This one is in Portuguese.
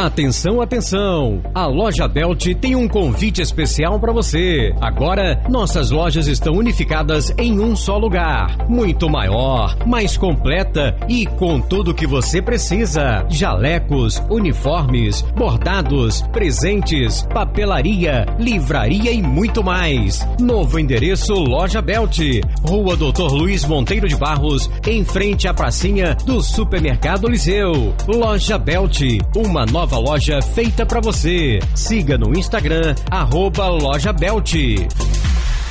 Atenção, atenção! A Loja Belt tem um convite especial para você. Agora, nossas lojas estão unificadas em um só lugar. Muito maior, mais completa e com tudo o que você precisa. Jalecos, uniformes, bordados, presentes, papelaria, livraria e muito mais. Novo endereço Loja Belt, Rua Dr. Luiz Monteiro de Barros, em frente à pracinha do Supermercado Liseu. Loja Belt, uma nova loja feita para você. Siga no Instagram, @Loja Belt.